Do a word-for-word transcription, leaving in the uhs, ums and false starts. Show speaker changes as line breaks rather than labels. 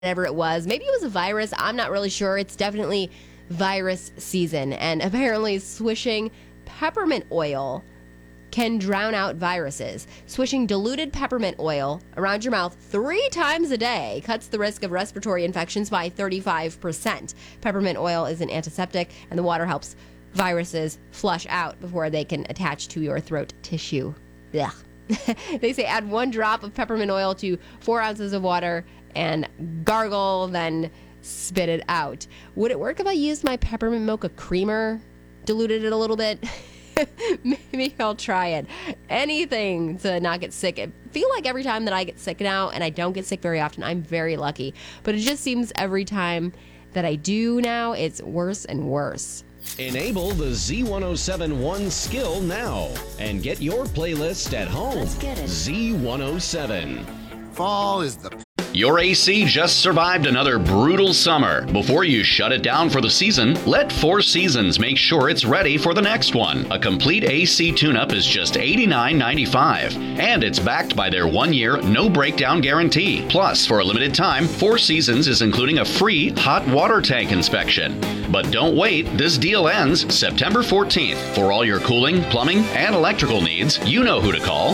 whatever it was. Maybe it was a virus. I'm not really sure. It's definitely virus season. And apparently swishing peppermint oil can drown out viruses. Swishing diluted peppermint oil around your mouth three times a day cuts the risk of respiratory infections by thirty-five percent. Peppermint oil is an antiseptic, and the water helps viruses flush out before they can attach to your throat tissue. Ugh. They say add one drop of peppermint oil to four ounces of water and gargle, then spit it out. Would it work if I used my peppermint mocha creamer, diluted it a little bit? Maybe I'll try it. Anything to not get sick. I feel like every time that I get sick now, and I don't get sick very often, I'm very lucky. But it just seems every time that I do now, it's worse and worse.
Enable the Z ten seventy-one skill now and get your playlist at home.
Let's get it.
Z ten seventy-one.
Fall is the...
Your A C just survived another brutal summer. Before you shut it down for the season, let Four Seasons make sure it's ready for the next one. A complete A C tune-up is just eighty-nine ninety-five, and it's backed by their one-year no-breakdown guarantee. Plus, for a limited time, Four Seasons is including a free hot water tank inspection. But don't wait, this deal ends September fourteenth. For all your cooling, plumbing, and electrical needs, you know who to call.